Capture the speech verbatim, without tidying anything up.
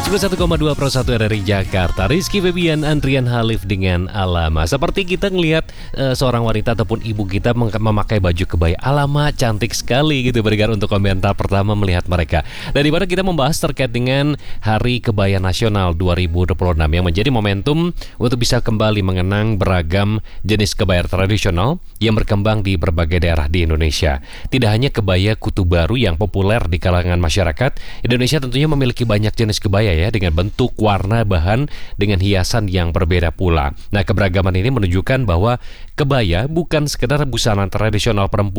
seratus satu koma dua Pro satu R R I Jakarta. Rizky Febian, Andrian Halif dengan Alama. Seperti kita ngelihat uh, seorang wanita ataupun ibu kita mem- memakai baju kebaya. Alama cantik sekali gitu, berikan untuk komentar pertama melihat mereka. Dan di mana kita membahas terkait dengan Hari Kebaya Nasional dua ribu dua puluh enam yang menjadi momentum untuk bisa kembali mengenang beragam jenis kebaya tradisional yang berkembang di berbagai daerah di Indonesia. Tidak hanya kebaya kutu baru yang populer di kalangan masyarakat, Indonesia tentunya memiliki banyak jenis kebaya ya, dengan bentuk, warna, bahan, dengan hiasan yang berbeda pula. Nah, keberagaman ini menunjukkan bahwa kebaya bukan sekedar busana tradisional perempuan